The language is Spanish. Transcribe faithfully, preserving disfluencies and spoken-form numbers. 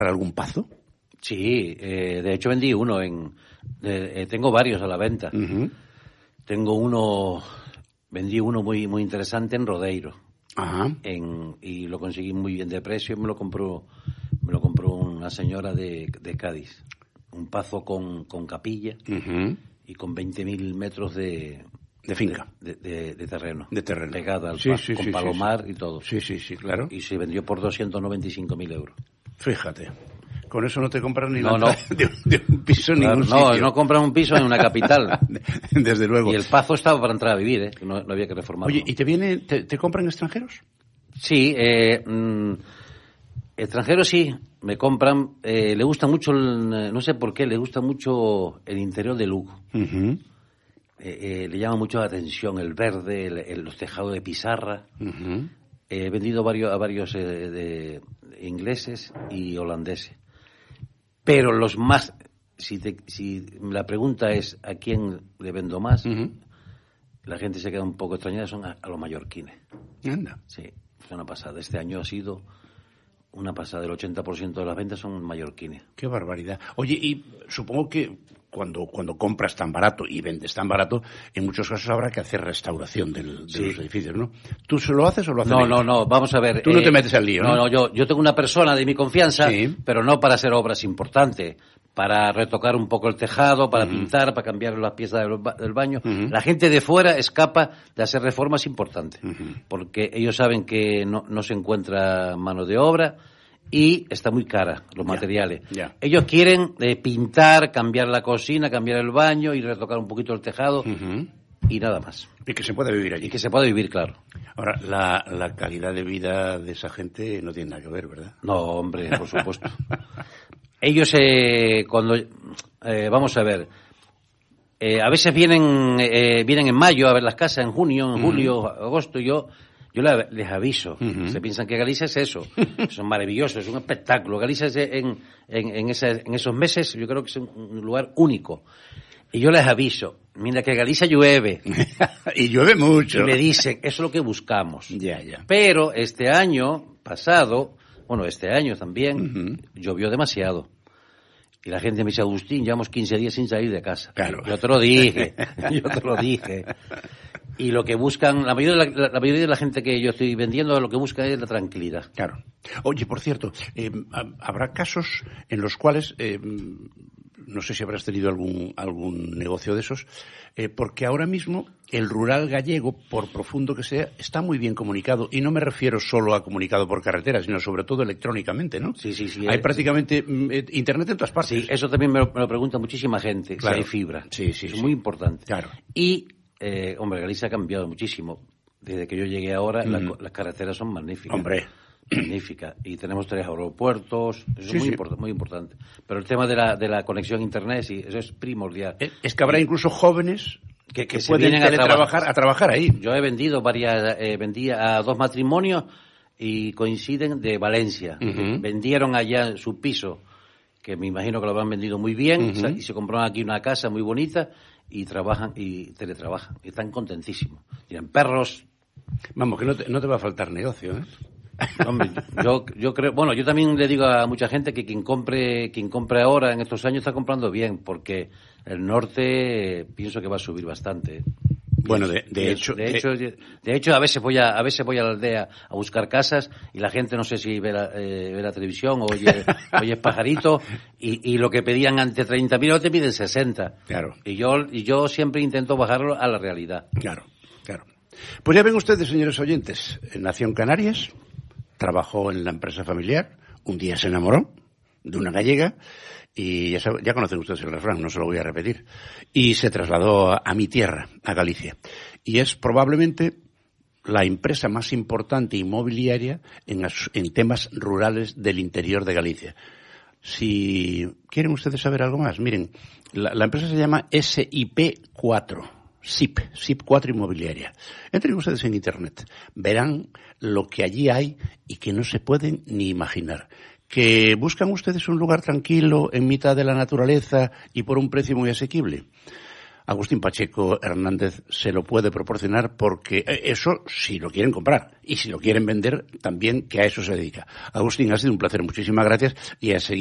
algún pazo? Sí, eh, de hecho vendí uno en... Eh, tengo varios a la venta. Uh-huh. Tengo uno... Vendí uno muy muy interesante en Rodeiro. Ajá. En, y lo conseguí muy bien de precio. Me lo compró me lo compró una señora de, de Cádiz. Un pazo con, con capilla uh-huh. y con veinte mil metros de... De finca. De, de, de terreno. De terreno. Pegada al sí, pa, sí, con sí, palomar sí, y todo. Sí, sí, sí, claro. Y se vendió por doscientos noventa y cinco mil euros. Fíjate. Con eso no te compras ni no, la no. De, de un piso en claro, ningún no, sitio. No compran un piso en una capital. Desde luego. Y el pazo estaba para entrar a vivir, ¿eh? No, no había que reformarlo. Oye, ¿y te viene, te, te compran extranjeros? Sí, eh, mmm, extranjeros sí, me compran. Eh, le gusta mucho, el, no sé por qué, le gusta mucho el interior de Lugo. Uh-huh. Eh, eh, le llama mucho la atención el verde, el, el, los tejados de pizarra. Uh-huh. He vendido varios, a varios eh, de, de ingleses y holandeses. Pero los más, si, te, si la pregunta es a quién le vendo más, uh-huh. la gente se queda un poco extrañada, son a, a los mallorquines. Anda. Sí, es una pasada. Este año ha sido una pasada, el ochenta por ciento de las ventas son mallorquines. Qué barbaridad. Oye, y supongo que cuando cuando compras tan barato y vendes tan barato, en muchos casos habrá que hacer restauración del, de sí. los edificios, ¿no? ¿Tú se lo haces o lo haces? No, no, no, vamos a ver. Tú eh, no te metes al lío, ¿no? No, no, yo, yo tengo una persona de mi confianza, sí. pero no para hacer obras importantes, para retocar un poco el tejado, para uh-huh. pintar, para cambiar las piezas del, ba- del baño. Uh-huh. La gente de fuera es capaz de hacer reformas importantes, uh-huh. porque ellos saben que no, no se encuentra mano de obra, y está muy cara los yeah, materiales. Yeah. Ellos quieren eh, pintar, cambiar la cocina, cambiar el baño y retocar un poquito el tejado uh-huh. y nada más. Y que se pueda vivir allí. Y que se pueda vivir, claro. Ahora, la, la calidad de vida de esa gente no tiene nada que ver, ¿verdad? No, hombre, por supuesto. Ellos, eh, cuando... Eh, vamos a ver... Eh, a veces vienen eh, vienen en mayo a ver las casas, en junio, en uh-huh. julio, agosto, y yo... Yo les aviso, uh-huh. se piensan que Galicia es eso, son maravillosos, es un espectáculo. Galicia es en, en, en, ese, en esos meses yo creo que es un lugar único. Y yo les aviso, mira que Galicia llueve. Y llueve mucho. Y me dicen, eso es lo que buscamos. Ya, ya. Pero este año pasado, bueno, este año también, uh-huh. llovió demasiado. Y la gente me dice, Agustín, llevamos quince días sin salir de casa. Claro. Yo te lo dije, yo te lo dije. Y lo que buscan, la mayoría, de la, la mayoría de la gente que yo estoy vendiendo, lo que busca es la tranquilidad. Claro. Oye, por cierto, eh, habrá casos en los cuales, eh, no sé si habrás tenido algún algún negocio de esos, eh, porque ahora mismo el rural gallego, por profundo que sea, está muy bien comunicado. Y no me refiero solo a comunicado por carretera, sino sobre todo electrónicamente, ¿no? Sí, sí, sí. Hay es, prácticamente eh, internet en todas partes. Sí, eso también me lo, me lo pregunta muchísima gente, claro. si hay fibra. Sí, sí, es sí. muy importante. Claro. Y, eh, hombre, Galicia ha cambiado muchísimo. Desde que yo llegué ahora, mm. la, las carreteras son magníficas. Hombre. Magnífica. Y tenemos tres aeropuertos, eso sí, es muy, sí. import- muy importante. Pero el tema de la, de la conexión a internet, sí, eso es primordial. Es que habrá incluso jóvenes que, que, que se pueden vienen a trabajar a trabajar ahí. Yo he vendido varias, eh, vendí a dos matrimonios y coinciden de Valencia. Uh-huh. Vendieron allá su piso, que me imagino que lo habrán vendido muy bien, uh-huh. y se compraron aquí una casa muy bonita y trabajan y teletrabajan. Y están contentísimos. Tienen perros. Vamos, que no te, no te va a faltar negocio, ¿eh? Hombre, yo, yo creo, bueno, yo también le digo a mucha gente que quien compre, quien compre ahora en estos años está comprando bien, porque el norte pienso que va a subir bastante. Bueno, de, de, de hecho, de hecho, de, de hecho, a veces voy a, a veces voy a la aldea a buscar casas y la gente no sé si ve la, eh, ve la televisión o oye, oye pajarito y, y lo que pedían antes treinta mil ahora te piden sesenta. Claro. Y yo, y yo siempre intento bajarlo a la realidad. Claro, claro. Pues ya ven ustedes, señores oyentes, nació en Canarias. Trabajó en la empresa familiar, un día se enamoró de una gallega y ya, sabe, ya conocen ustedes el refrán, no se lo voy a repetir, y se trasladó a, a mi tierra, a Galicia. Y es probablemente la empresa más importante inmobiliaria en, en temas rurales del interior de Galicia. Si quieren ustedes saber algo más, miren, la, la empresa se llama S I P cuatro. S I P, S I P cuatro Inmobiliaria. Entren ustedes en internet, verán lo que allí hay y que no se pueden ni imaginar. Que buscan ustedes un lugar tranquilo en mitad de la naturaleza y por un precio muy asequible. Agustín Pacheco Hernández se lo puede proporcionar porque eso si lo quieren comprar y si lo quieren vender también, que a eso se dedica. Agustín, ha sido un placer, muchísimas gracias y a seguir